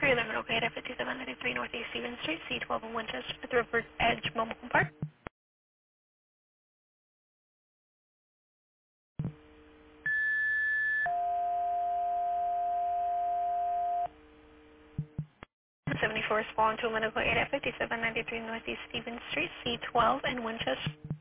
311 located at 5793 Northeast Stevens Street, C12 in Winchester, at the River Edge Mobile Home Park. 74 is fallen to a medical aid at 5793 Northeast Stevens Street, C12 in Winchester.